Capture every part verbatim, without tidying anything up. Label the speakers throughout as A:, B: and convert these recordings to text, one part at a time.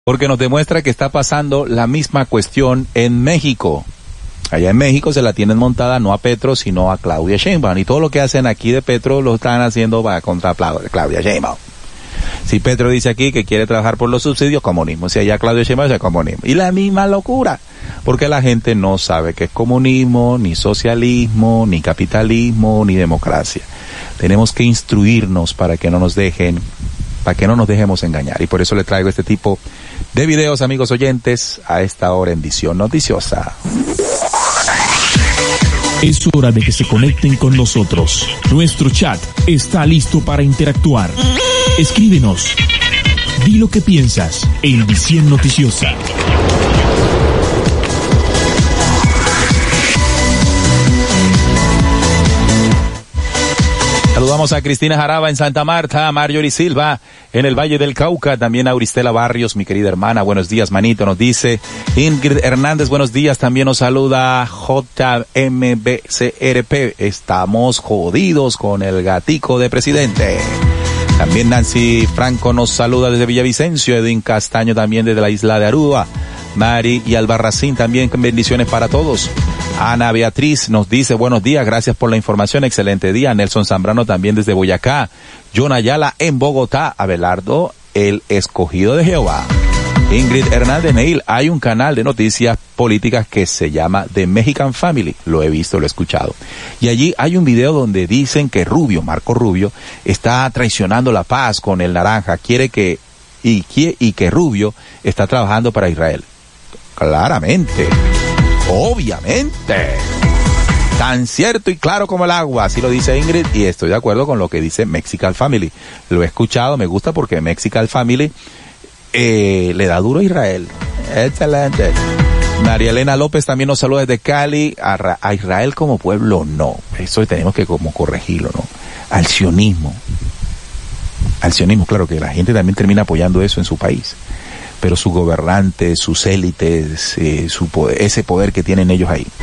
A: porque nos demuestra que está pasando la misma cuestión en México. Allá en México se la tienen montada no a Petro, sino a Claudia Sheinbaum. Y todo lo que hacen aquí de Petro lo están haciendo para contra Claudia Sheinbaum. Si Petro dice aquí que quiere trabajar por los subsidios, comunismo. Si allá Claudia Sheinbaum dice comunismo. Y la misma locura. Porque la gente no sabe qué es comunismo, ni socialismo, ni capitalismo, ni democracia. Tenemos que instruirnos para que no nos dejen, para que no nos dejemos engañar. Y por eso le traigo este tipo de videos, amigos oyentes, a esta hora en Visión Noticiosa.
B: Es hora de que se conecten con nosotros. Nuestro chat está listo para interactuar. Escríbenos. Di lo que piensas en Visión Noticiosa.
A: Saludamos a Cristina Jaraba en Santa Marta, a Marjorie Silva en el Valle del Cauca, también a Auristela Barrios, mi querida hermana, buenos días, manito, nos dice Ingrid Hernández, buenos días, también nos saluda J M B C R P, estamos jodidos con el gatico de presidente. También Nancy Franco nos saluda desde Villavicencio, Edwin Castaño también desde la isla de Aruba, Mari y Albarracín también, bendiciones para todos. Ana Beatriz nos dice buenos días, gracias por la información, excelente día. Nelson Zambrano también desde Boyacá. John Ayala en Bogotá. Abelardo, el escogido de Jehová. Ingrid Hernández Neil, hay un canal de noticias políticas que se llama The Mexican Family. Lo he visto, lo he escuchado. Y allí hay un video donde dicen que Rubio, Marco Rubio, está traicionando la paz con el naranja. Quiere que, y, y que Rubio está trabajando para Israel. Claramente. Obviamente, tan cierto y claro como el agua, así lo dice Ingrid, y estoy de acuerdo con lo que dice Mexican Family. Lo he escuchado, me gusta porque Mexican Family eh, le da duro a Israel. Excelente. María Elena López también nos saluda desde Cali. A, a Israel como pueblo, no. Eso tenemos que como corregirlo, ¿no? Al sionismo. Al sionismo, claro que la gente también termina apoyando eso en su país. Pero sus gobernantes, sus élites, eh, su poder, ese poder que tienen ellos ahí.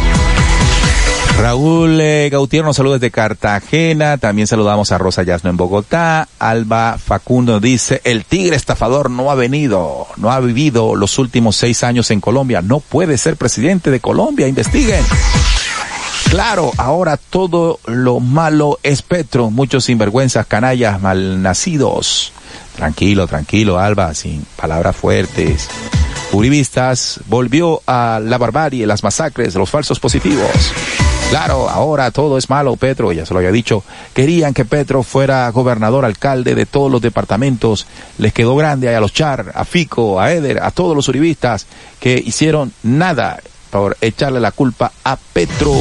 A: Raúl eh, Gautier nos saluda desde Cartagena, también saludamos a Rosa Yasno en Bogotá. Alba Facundo dice, el tigre estafador no ha venido, no ha vivido los últimos seis años en Colombia, no puede ser presidente de Colombia, investiguen. Claro, ahora todo lo malo es Petro, muchos sinvergüenzas, canallas, malnacidos. Tranquilo, tranquilo, Alba, sin palabras fuertes. Uribistas volvió a la barbarie, las masacres, los falsos positivos. Claro, ahora todo es malo, Petro, ya se lo había dicho. Querían que Petro fuera gobernador, alcalde de todos los departamentos. Les quedó grande a los Char, a Fico, a Eder, a todos los uribistas que hicieron nada por echarle la culpa a Petro.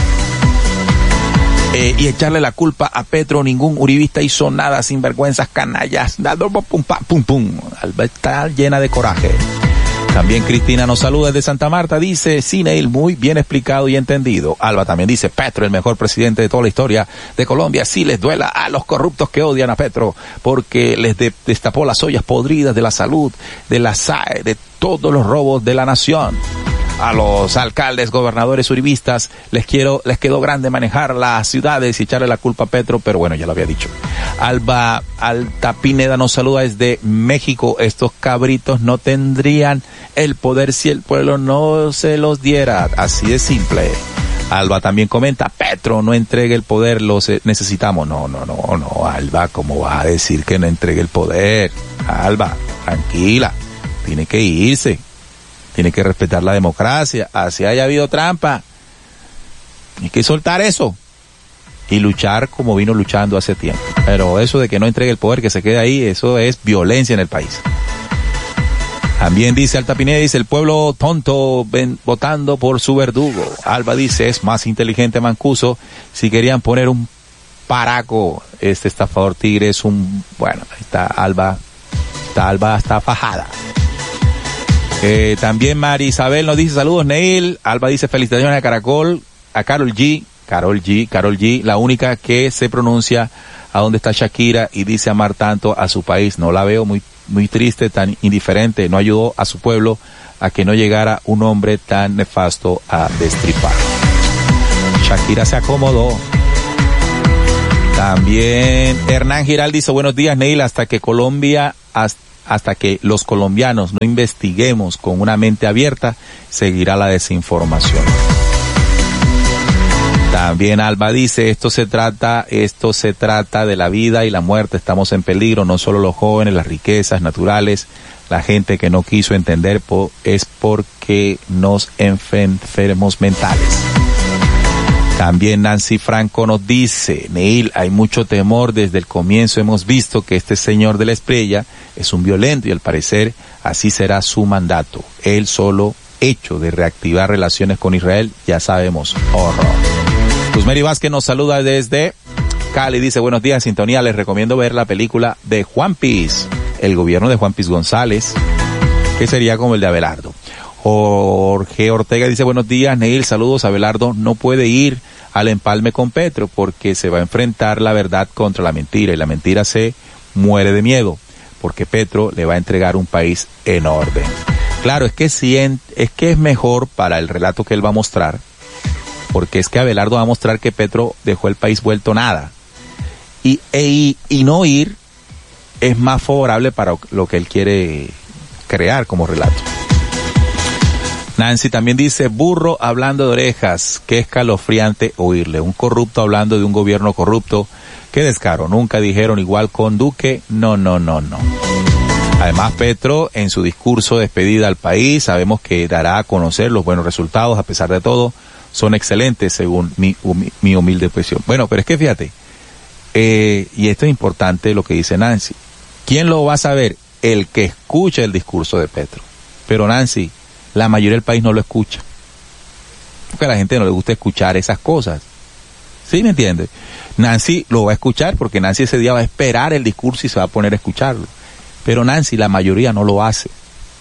A: Eh, y echarle la culpa a Petro, ningún uribista hizo nada, sinvergüenzas, canallas, pum, pum, pum, pum. Alba está llena de coraje. También Cristina nos saluda desde Santa Marta, dice, sí, Neil, muy bien explicado y entendido. Alba también dice, Petro, el mejor presidente de toda la historia de Colombia, sí les duela a los corruptos que odian a Petro, porque les de- destapó las ollas podridas de la salud, de la S A E, de todos los robos de la nación. A los alcaldes, gobernadores uribistas, les quiero, les quedó grande manejar las ciudades y echarle la culpa a Petro, pero bueno, ya lo había dicho. Alba Alta Pineda nos saluda desde México. Estos cabritos no tendrían el poder si el pueblo no se los diera. Así de simple. Alba también comenta, Petro, no entregue el poder, los necesitamos. No, no, no, no, Alba, ¿cómo va a decir que no entregue el poder? Alba, tranquila, tiene que irse. Tiene que respetar la democracia, así haya habido trampa. Hay que soltar eso y luchar como vino luchando hace tiempo. Pero eso de que no entregue el poder, que se quede ahí, eso es violencia en el país. También dice Alta Pineda, dice el pueblo tonto ven, votando por su verdugo. Alba dice, es más inteligente Mancuso. Si querían poner un paraco, este estafador tigre es un, bueno, está Alba, está Alba está fajada. Eh, también Mari Isabel nos dice saludos Neil. Alba dice felicitaciones a Caracol, a Karol G, Karol G, Karol G, la única que se pronuncia a dónde está Shakira y dice amar tanto a su país. No la veo, muy muy triste, tan indiferente, no ayudó a su pueblo a que no llegara un hombre tan nefasto a destripar. Shakira se acomodó. También Hernán Giral dice buenos días Neil, hasta que Colombia hasta hasta que los colombianos no investiguemos con una mente abierta, seguirá la desinformación. También Alba dice, esto se trata, esto se trata de la vida y la muerte, estamos en peligro, no solo los jóvenes, las riquezas naturales, la gente que no quiso entender po, es porque nos enfermos mentales. También Nancy Franco nos dice, Neil, hay mucho temor, desde el comienzo hemos visto que este señor de la estrella es un violento y al parecer así será su mandato. El solo hecho de reactivar relaciones con Israel, ya sabemos, horror. Luzmeri Vázquez nos saluda desde Cali, dice, buenos días, sintonía, les recomiendo ver la película de Juan Piz, el gobierno de Juan Piz González, que sería como el de Abelardo. Jorge Ortega dice, buenos días, Neil, saludos, Abelardo no puede ir al empalme con Petro porque se va a enfrentar la verdad contra la mentira y la mentira se muere de miedo porque Petro le va a entregar un país en orden. Claro, es que sí, es que es mejor para el relato que él va a mostrar, porque es que Abelardo va a mostrar que Petro dejó el país vuelto nada y, e, y no ir es más favorable para lo que él quiere crear como relato. Nancy también dice, burro hablando de orejas, qué escalofriante oírle. Un corrupto hablando de un gobierno corrupto, qué descaro. Nunca dijeron igual con Duque, no, no, no, no. Además, Petro, en su discurso de despedida al país, sabemos que dará a conocer los buenos resultados, a pesar de todo, son excelentes según mi, humi, mi humilde opinión. Bueno, pero es que fíjate, eh, y esto es importante lo que dice Nancy, ¿quién lo va a saber? El que escucha el discurso de Petro. Pero Nancy, la mayoría del país no lo escucha. Porque a la gente no le gusta escuchar esas cosas. ¿Sí me entiende? Nancy lo va a escuchar porque Nancy ese día va a esperar el discurso y se va a poner a escucharlo. Pero Nancy, la mayoría no lo hace.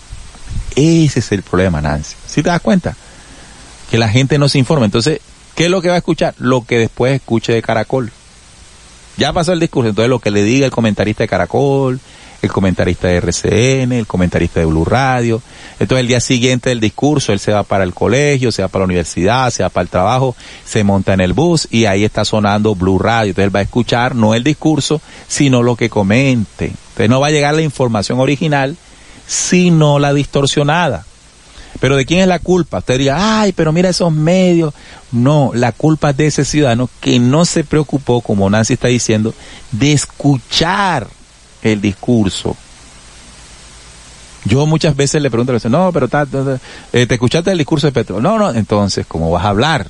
A: Ese es el problema, Nancy. ¿Sí te das cuenta? Que la gente no se informa. Entonces, ¿qué es lo que va a escuchar? Lo que después escuche de Caracol. Ya pasó el discurso, entonces lo que le diga el comentarista de Caracol, el comentarista de R C N, el comentarista de Blue Radio. Entonces el día siguiente del discurso él se va para el colegio, se va para la universidad, se va para el trabajo, se monta en el bus y ahí está sonando Blue Radio. Entonces él va a escuchar no el discurso, sino lo que comente. Entonces no va a llegar la información original, sino la distorsionada. Pero ¿de quién es la culpa? Usted diría, ay, pero mira esos medios. No, la culpa es de ese ciudadano que no se preocupó, como Nancy está diciendo, de escuchar el discurso. Yo muchas veces le pregunto, no, pero ta, ta, ta, eh, ¿te escuchaste el discurso de Petro? No, no, entonces, ¿cómo vas a hablar?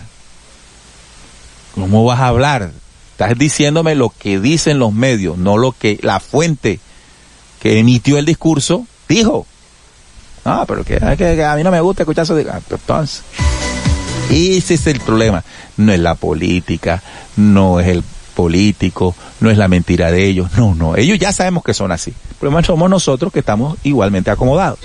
A: ¿Cómo vas a hablar? Estás diciéndome lo que dicen los medios, no lo que la fuente que emitió el discurso dijo. No, pero que, que, que a mí no me gusta escuchar eso. De, ah, entonces, ese es el problema. No es la política, no es el político, no es la mentira de ellos, no, no, ellos ya sabemos que son así. El problema somos nosotros que estamos igualmente acomodados.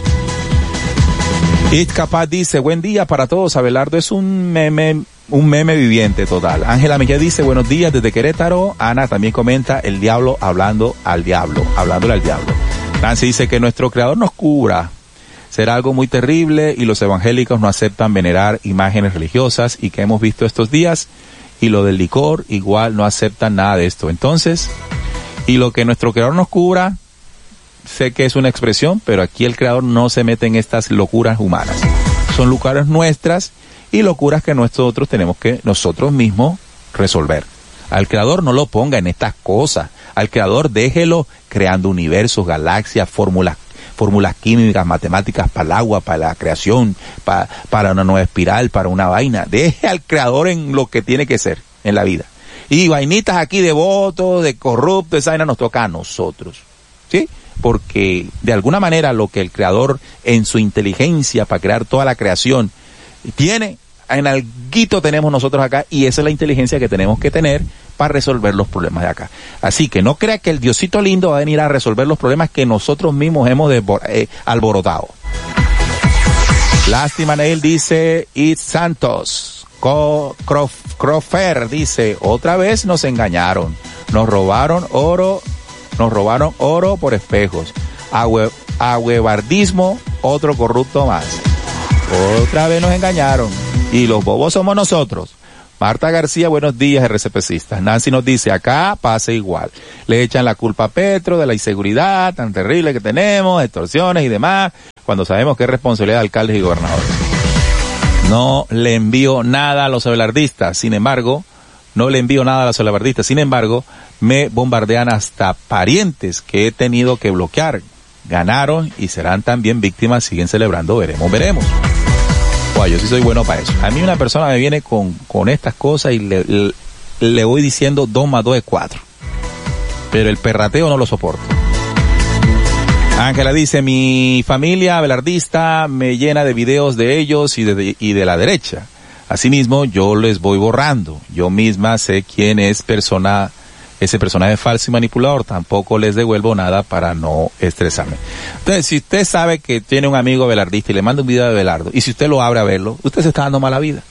A: It Capaz dice, buen día para todos, Abelardo es un meme, un meme viviente total. Ángela Mejía dice, buenos días desde Querétaro. Ana también comenta, el diablo hablando al diablo, hablándole al diablo. Nancy dice que nuestro creador nos cubra. Será algo muy terrible y los evangélicos no aceptan venerar imágenes religiosas y que hemos visto estos días. Y lo del licor, igual no aceptan nada de esto. Entonces, y lo que nuestro creador nos cubra, sé que es una expresión, pero aquí el creador no se mete en estas locuras humanas. Son locuras nuestras y locuras que nosotros tenemos que nosotros mismos resolver. Al creador no lo ponga en estas cosas. Al creador déjelo creando universos, galaxias, fórmulas fórmulas químicas, matemáticas para el agua, para la creación, para, para una nueva espiral, para una vaina. Deje al creador en lo que tiene que ser en la vida. Y vainitas aquí de votos, de corruptos, esa vaina nos toca a nosotros. ¿Sí? Porque de alguna manera lo que el creador en su inteligencia para crear toda la creación tiene, en alguito tenemos nosotros acá y esa es la inteligencia que tenemos que tener para resolver los problemas de acá. Así que no crea que el Diosito lindo va a venir a resolver los problemas que nosotros mismos hemos desbor- eh, alborotado. Lástima, Neil dice, It Santos. Co- Crof- Crofer dice, otra vez nos engañaron. Nos robaron oro, nos robaron oro por espejos. Agüe- agüevardismo, otro corrupto más. Otra vez nos engañaron. Y los bobos somos nosotros. Marta García, buenos días, RCPcistas. Nancy nos dice, acá pasa igual. Le echan la culpa a Petro de la inseguridad tan terrible que tenemos, extorsiones y demás, cuando sabemos que es responsabilidad de alcaldes y gobernadores. No le envío nada a los abelardistas, sin embargo, no le envío nada a los abelardistas, sin embargo, me bombardean hasta parientes que he tenido que bloquear. Ganaron y serán también víctimas, siguen celebrando, veremos, veremos. Yo sí soy bueno para eso. A mí una persona me viene con, con estas cosas y le, le, le voy diciendo dos más dos es cuatro. Pero el perrateo no lo soporto. Ángela dice, mi familia abelardista me llena de videos de ellos y de, y de la derecha. Asimismo, yo les voy borrando. Yo misma sé quién es persona, ese personaje falso y manipulador. Tampoco les devuelvo nada para no estresarme. Entonces, si usted sabe que tiene un amigo abelardista y le manda un video de Abelardo, y si usted lo abre a verlo, usted se está dando mala vida.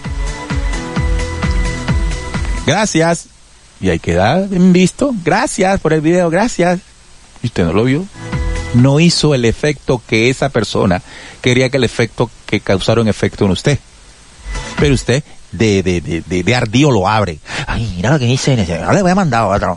A: Gracias. Y ahí queda en visto. Gracias por el video, gracias. Y usted no lo vio. No hizo el efecto que esa persona quería que el efecto que causara un efecto en usted. Pero usted de, de, de, de, de ardío lo abre. Ay, mira lo que dice, ahora le voy a mandar otro.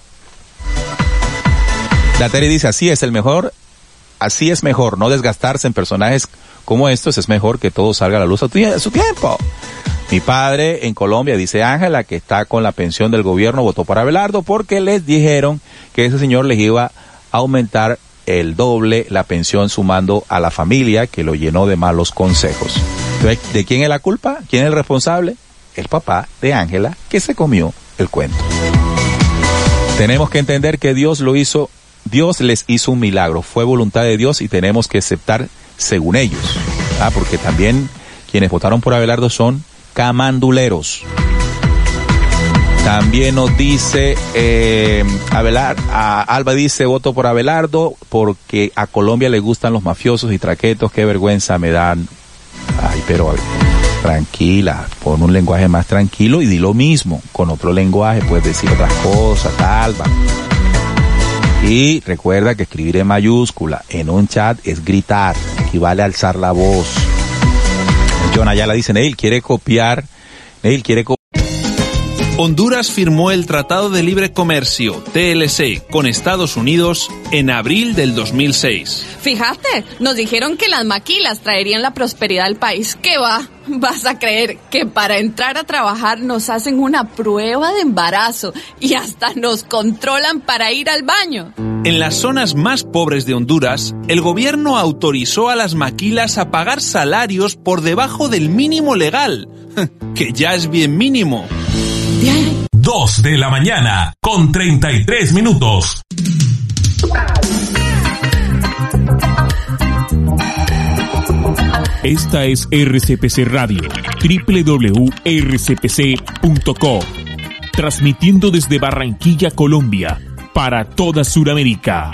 A: La Terry dice, así es el mejor, así es mejor, no desgastarse en personajes como estos, es mejor que todo salga a la luz a, tu, a su tiempo. Mi padre en Colombia, dice Ángela, que está con la pensión del gobierno, votó para Abelardo porque les dijeron que ese señor les iba a aumentar el doble la pensión sumando a la familia que lo llenó de malos consejos. Entonces, ¿de quién es la culpa? ¿Quién es el responsable? El papá de Ángela, que se comió el cuento. Tenemos que entender que Dios lo hizo, Dios les hizo un milagro, fue voluntad de Dios y tenemos que aceptar según ellos. Ah, porque también quienes votaron por Abelardo son camanduleros. También nos dice, eh, Abelar, a Alba dice, voto por Abelardo porque a Colombia le gustan los mafiosos y traquetos, qué vergüenza me dan. Ay, pero tranquila, pon un lenguaje más tranquilo y di lo mismo, con otro lenguaje puedes decir otras cosas, Alba. Y recuerda que escribir en mayúscula en un chat es gritar, equivale a alzar la voz. John Ayala dice, Neil quiere copiar, Neil quiere copiar.
C: Honduras firmó el Tratado de Libre Comercio, T L C, con Estados Unidos en abril del dos mil seis.
D: Fíjate, nos dijeron que las maquilas traerían la prosperidad al país. ¿Qué va? Vas a creer que para entrar a trabajar nos hacen una prueba de embarazo y hasta nos controlan para ir al baño.
C: En las zonas más pobres de Honduras, el gobierno autorizó a las maquilas a pagar salarios por debajo del mínimo legal, que ya es bien mínimo.
B: Dos de la mañana, con treinta y tres minutos. Esta es R C P C Radio, doble u doble u doble u punto r c p c punto co, transmitiendo desde Barranquilla, Colombia, para toda Sudamérica.